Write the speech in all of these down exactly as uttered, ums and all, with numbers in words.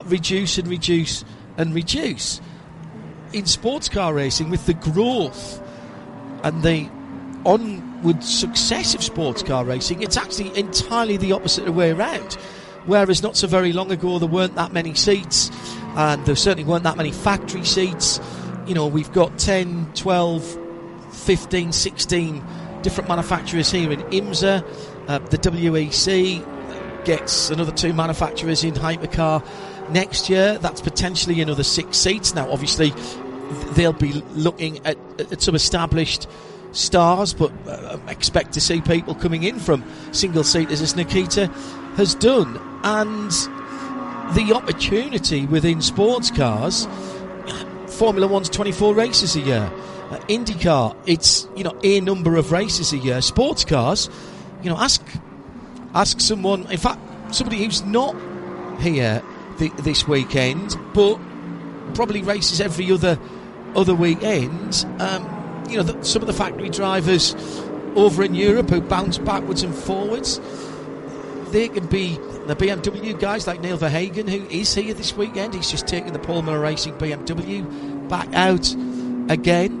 reduce and reduce and reduce. In sports car racing, with the growth and the onward success of sports car racing, it's actually entirely the opposite way around. Whereas not so very long ago there weren't that many seats, and there certainly weren't that many factory seats. You know, we've got ten, twelve, fifteen, sixteen different manufacturers here in IMSA. Uh, the W E C gets another two manufacturers in hypercar next year. That's potentially another six seats. Now, obviously, they'll be looking at, at some established stars, but uh, expect to see people coming in from single seaters, as Nikita has done. And the opportunity within sports cars, Formula One's twenty-four races a year. Uh, IndyCar, it's, you know, a number of races a year. Sports cars, you know, ask ask someone, in fact, somebody who's not here the, this weekend, but probably races every other other weekend. Um, you know, the, some of the factory drivers over in Europe who bounce backwards and forwards, they can be the B M W guys like Neil Verhagen, who is here this weekend. He's just taken the Paul Miller Racing B M W back out again.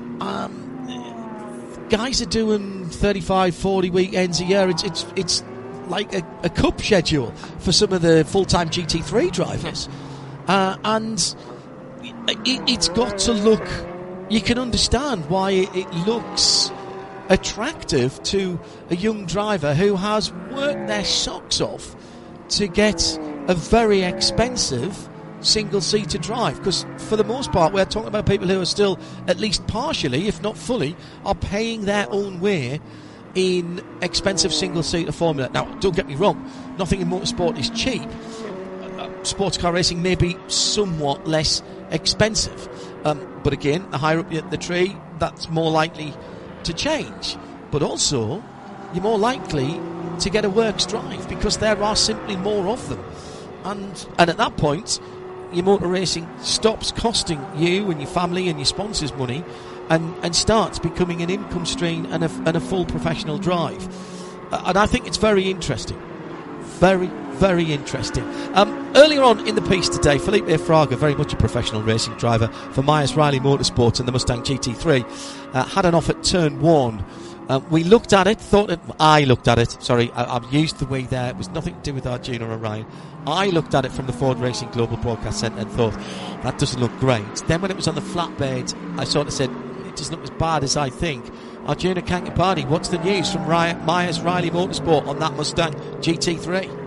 Um, guys are doing thirty-five, forty weekends a year. It's it's, it's like a, a cup schedule for some of the full-time G T three drivers. Uh, and it, it's got to look... You can understand why it, it looks attractive to a young driver who has worked their socks off to get a very expensive single-seater drive, because for the most part we're talking about people who are still, at least partially, if not fully, are paying their own way in expensive single-seater formula. Now, don't get me wrong, nothing in motorsport is cheap. Sports car racing may be somewhat less expensive, um, but again, the higher up you, the tree, that's more likely to change. But also, you're more likely to get a works drive because there are simply more of them, and and at that point, your motor racing stops costing you and your family and your sponsors money, and, and starts becoming an income stream and a, and a full professional drive. Uh, and I think it's very interesting. Very, very interesting. Um, earlier on in the piece today, Felipe Fraga, very much a professional racing driver for Myers Riley Motorsport and the Mustang G T three, uh, had an off at turn one. Uh, we looked at it, thought it, I looked at it, sorry, I, I've used the way there, it was nothing to do with Arjun or Orion. I looked at it from the Ford Racing Global Broadcast Centre and thought, that doesn't look great. Then when it was on the flatbed, I sort of said, it doesn't look as bad as I think. Arjuna Kankapani, what's the news from Myers Riley Motorsport on that Mustang G T three?